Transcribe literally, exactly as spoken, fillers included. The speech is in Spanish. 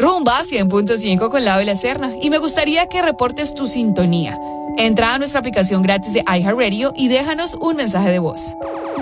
Rumba cien punto cinco con Lau y la Serna. Y me gustaría que reportes tu sintonía. Entra a nuestra aplicación gratis de iHeartRadio y déjanos un mensaje de voz.